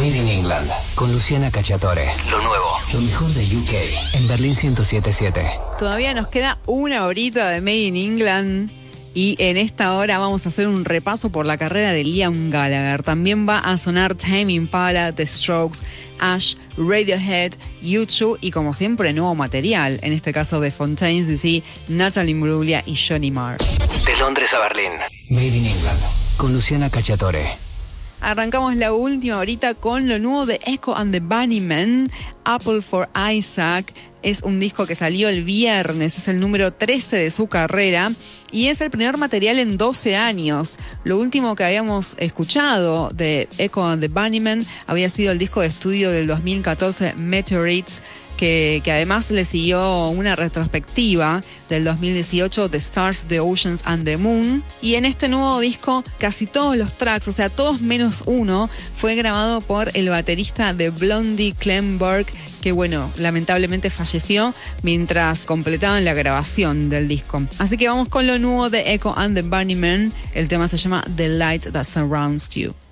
Made in England, con Luciana Cacciatore. Lo nuevo, lo mejor de UK, en Berlín 107.7. Todavía nos queda una horita de Made in England. Y en esta hora vamos a hacer un repaso por la carrera de Liam Gallagher. También va a sonar Tame Impala, The Strokes, Ash, Radiohead, U2 y como siempre nuevo material. En este caso de Fontaines DC, Natalie Imbruglia y Johnny Marr. De Londres a Berlín. Made in England, con Luciana Cacciatore. Arrancamos la última horita con lo nuevo de Echo and the Bunnymen, Apple for Isaac. Es un disco que salió el viernes, es el número 13 de su carrera y es el primer material en 12 años. Lo último que habíamos escuchado de Echo and the Bunnymen había sido el disco de estudio del 2014, Meteorites, que además le siguió una retrospectiva del 2018, The Stars, The Oceans and the Moon. Y en este nuevo disco, casi todos los tracks, o sea, todos menos uno, fue grabado por el baterista de Blondie, Clem Burke, que bueno, lamentablemente falleció mientras completaban la grabación del disco. Así que vamos con lo nuevo de Echo and the Bunnymen. El tema se llama The Light That Surrounds You.